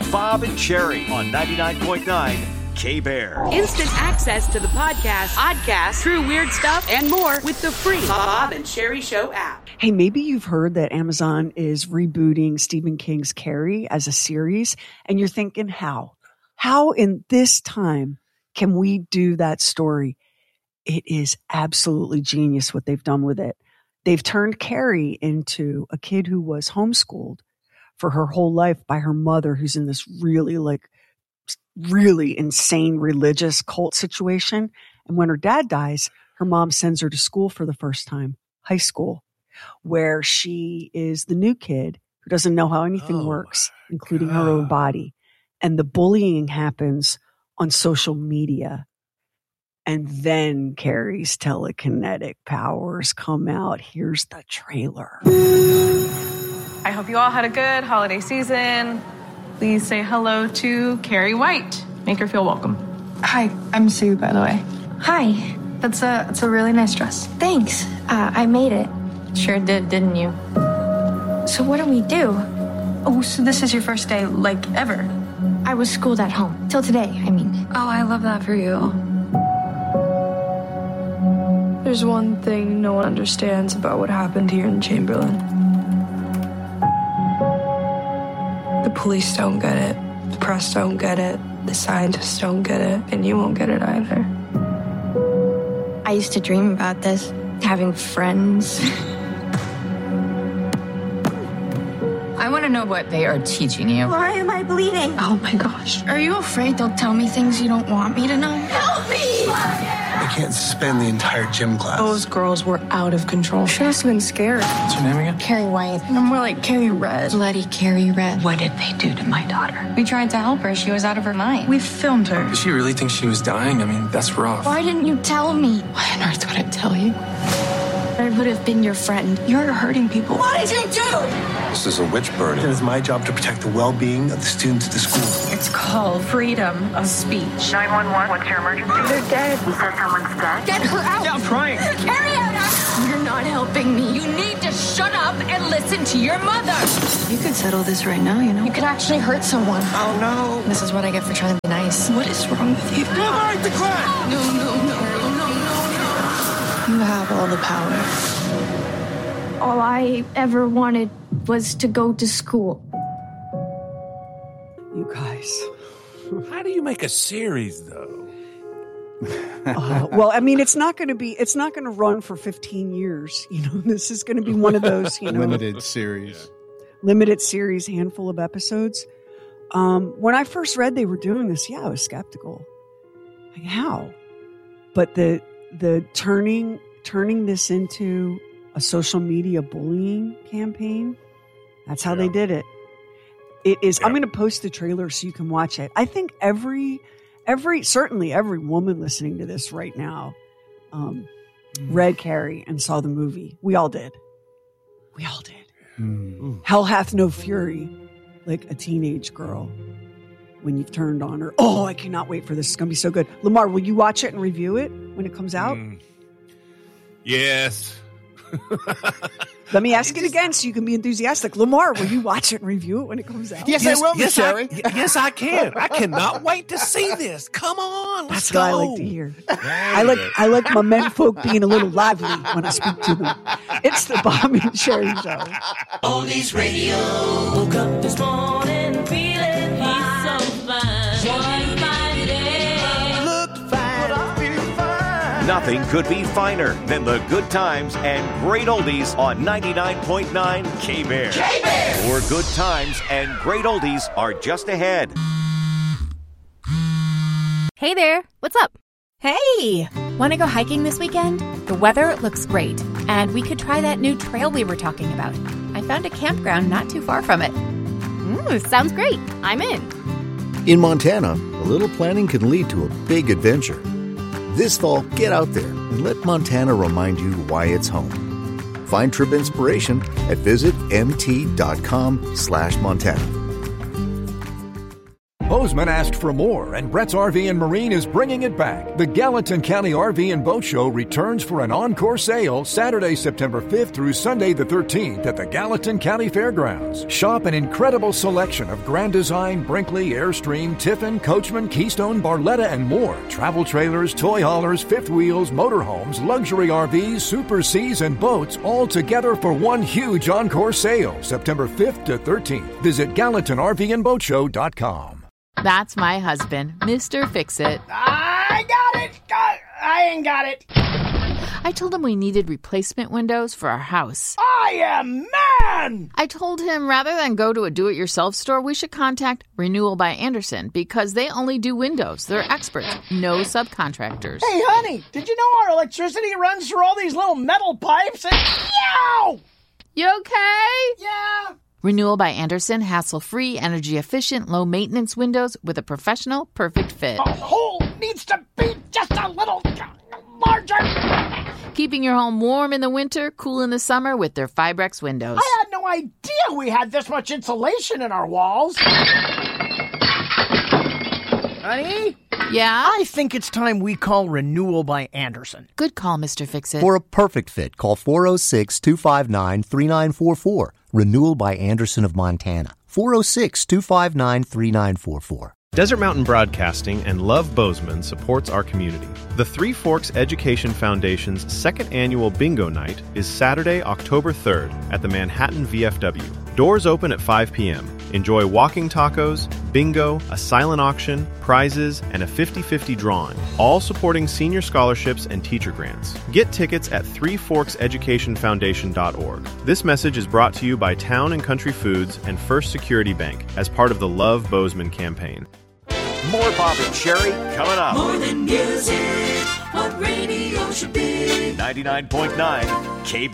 Bob and Sherry on 99.9 K-Bear. Instant access to the podcast, true weird stuff, and more with the free Bob and Sherry Show app. Hey, maybe you've heard that Amazon is rebooting Stephen King's Carrie as a series, and you're thinking, how? How in this time can we do that story? It is absolutely genius what they've done with it. They've turned Carrie into a kid who was homeschooled for her whole life by her mother, who's in this really insane religious cult situation. And when her dad dies, her mom sends her to school for the first time, high school, where she is the new kid who doesn't know how anything works, including her own body. And the bullying happens on social media. And then Carrie's telekinetic powers come out. Here's the trailer. I hope you all had a good holiday season. Please say hello to Carrie White. Make her feel welcome. Hi, I'm Sue, by the way. Hi. That's a really nice dress. Thanks. I made it. Sure did, didn't you? So what do we do? Oh, so this is your first day, like, ever? I was schooled at home. Till today, I mean. Oh, I love that for you. There's one thing no one understands about what happened here in Chamberlain. The police don't get it. The press don't get it. The scientists don't get it. And you won't get it either. I used to dream about this. Having friends. I want to know what they are teaching you. Why am I bleeding? Oh my gosh. Are you afraid they'll tell me things you don't want me to know? Help me! I can't suspend the entire gym class. Those girls were out of control. She must have been scared. What's her name again? Carrie White. No, more like Carrie Red. Bloody Carrie Red. What did they do to my daughter? We tried to help her. She was out of her mind. We filmed her. Did she really think she was dying? I mean, that's rough. Why didn't you tell me? Why on earth would I tell you? I would have been your friend. You're hurting people. What did you do? This is a witch burning. It is my job to protect the well-being of the students at the school. It's called freedom of speech. 911, what's your emergency? They're dead. You said someone's dead? Get her out. Yeah, I'm trying. Carrie out. You're not helping me. You need to shut up and listen to your mother. You could settle this right now, you know. You could actually hurt someone. Oh, no. This is what I get for trying to be nice. What is wrong with you? Go back to class. No. You have all the power. All I ever wanted was to go to school. You guys. How do you make a series, though? Well, I mean, it's not going to run for 15 years. You know, this is going to be one of those, limited series, handful of episodes. When I first read they were doing this, I was skeptical. Like, how? But the turning this into a social media bullying campaign, that's how they did it. It is. I'm going to post the trailer so you can watch it. I think certainly every woman listening to this right now read Carrie and saw the movie. We all did. Hell hath no fury like a teenage girl when you've turned on her. Oh, I cannot wait for this. It's going to be so good. Lamar, will you watch it and review it when it comes out? Yes. Let me ask it again so you can be enthusiastic. Lamar, will you watch it and review it when it comes out? Yes, I will, Miss Sherry. Yes, I can. I cannot wait to see this. Come on, let's That's go. what I like to hear. I like my men folk being a little lively when I speak to them. It's the Bob and Sherry Show. Oldies Radio. Woke up this morning feeling fine. He's so fine. Joy fine today. Looked fine. But I feel fine. Nothing could be finer than the good times and great oldies on 99.9 K-Bear. K-Bear! More good times and great oldies are just ahead. Hey there, what's up? Hey! Want to go hiking this weekend? The weather looks great, and we could try that new trail we were talking about. I found a campground not too far from it. Sounds great. I'm in. In Montana, a little planning can lead to a big adventure. This fall, get out there and let Montana remind you why it's home. Find trip inspiration at visitmt.com/Montana. Bozeman asked for more, and Brett's RV and Marine is bringing it back. The Gallatin County RV and Boat Show returns for an encore sale Saturday, September 5th through Sunday the 13th at the Gallatin County Fairgrounds. Shop an incredible selection of Grand Design, Brinkley, Airstream, Tiffin, Coachman, Keystone, Barletta, and more. Travel trailers, toy haulers, fifth wheels, motorhomes, luxury RVs, Super Cs, and boats all together for one huge encore sale September 5th to 13th. Visit GallatinRVandBoatShow.com. That's my husband, Mr. Fix-It. I got it! I ain't got it! I told him we needed replacement windows for our house. I am man! I told him rather than go to a do-it-yourself store, we should contact Renewal by Andersen because they only do windows. They're experts, no subcontractors. Hey, honey, did you know our electricity runs through all these little metal pipes? And yow! You okay? Yeah. Renewal by Andersen, hassle-free, energy-efficient, low-maintenance windows with a professional, perfect fit. The hole needs to be just a little larger. Keeping your home warm in the winter, cool in the summer with their Fibrex windows. I had no idea we had this much insulation in our walls. Honey? Yeah? I think it's time we call Renewal by Andersen. Good call, Mr. Fix-It. For a perfect fit, call 406-259-3944. Renewal by Andersen of Montana. 406-259-3944. Desert Mountain Broadcasting and Love Bozeman supports our community. The Three Forks Education Foundation's second annual Bingo Night is Saturday, October 3rd at the Manhattan VFW. Doors open at 5 p.m. Enjoy walking tacos, bingo, a silent auction, prizes, and a 50-50 drawing, all supporting senior scholarships and teacher grants. Get tickets at threeforkseducationfoundation.org. This message is brought to you by Town and Country Foods and First Security Bank as part of the Love Bozeman campaign. More Bob and Sherry coming up. More than music, what radio should be. 99.9 K-Base.